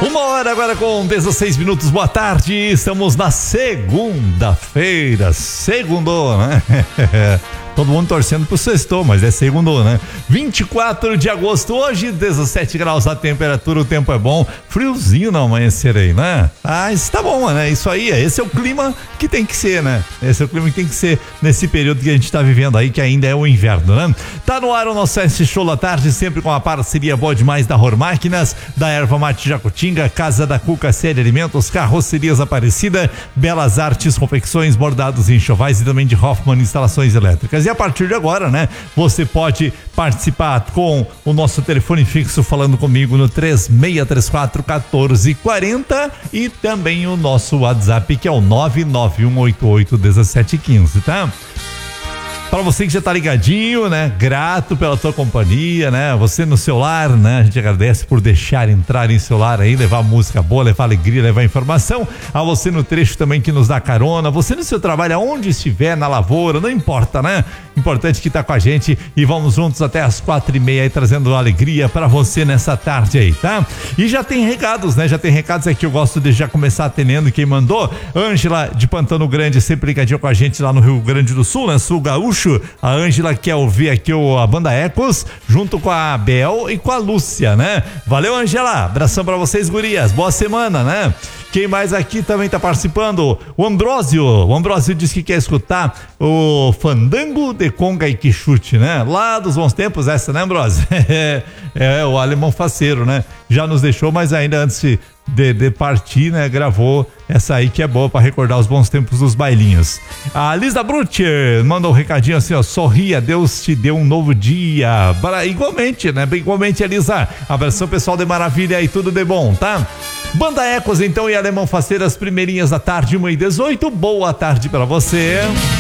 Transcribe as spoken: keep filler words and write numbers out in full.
Uma hora agora com dezesseis minutos, boa tarde, estamos na segunda-feira, segundou, né? Todo mundo torcendo pro sextou, mas é segundo, né? vinte e quatro de agosto, hoje, dezessete graus a temperatura, o tempo é bom, friozinho no amanhecer aí, né? Ah, isso tá bom, né? Isso aí, esse é o clima que tem que ser, né? Esse é o clima que tem que ser nesse período que a gente tá vivendo aí, que ainda é o inverno, né? Tá no ar o nosso S Show da Tarde, sempre com a parceria boa demais da Ror Máquinas, da Erva Mate Jacutinga, Casa da Cuca Série Alimentos, Carrocerias Aparecida, Belas Artes, Confecções, Bordados e Enxovais e também de Hoffman Instalações Elétricas. E a partir de agora, né, você pode participar com o nosso telefone fixo falando comigo no três seis três quatro, um quatro quatro zero e também o nosso WhatsApp que é o nove nove um oito oito um sete um cinco, tá? Para você que já tá ligadinho, né? Grato pela tua companhia, né? Você no celular, né? A gente agradece por deixar entrar em celular aí, levar música boa, levar alegria, levar informação. A você no trecho também que nos dá carona. Você no seu trabalho, aonde estiver, na lavoura, não importa, né? Importante que tá com a gente e vamos juntos até as quatro e meia aí, trazendo alegria para você nessa tarde aí, tá? E já tem recados, né? Já tem recados aqui, eu gosto de já começar atendendo quem mandou. Ângela de Pantano Grande, sempre ligadinha com a gente lá no Rio Grande do Sul, né? Sul Gaúcho. A Ângela quer ouvir aqui o, a banda Ecos, junto com a Bel e com a Lúcia, né? Valeu, Ângela, abração pra vocês, gurias, boa semana, né? Quem mais aqui também tá participando? O Ambrósio, o Ambrósio diz que quer escutar o Fandango de Conga e Quixute, né? Lá dos bons tempos, essa, né, Ambrósio? É, é o alemão faceiro, né? Já nos deixou, mas ainda antes de De, de partir, né, gravou essa aí que é boa pra recordar os bons tempos dos bailinhos. A Lisa Brutcher mandou um recadinho assim, ó: sorria, Deus te deu um novo dia. Para, igualmente, né, igualmente, Elisa, abração pessoal de Maravilha e tudo de bom, tá? Banda Ecos então e Alemão Faceiro, as primeirinhas da tarde, uma e dezoito, boa tarde pra você.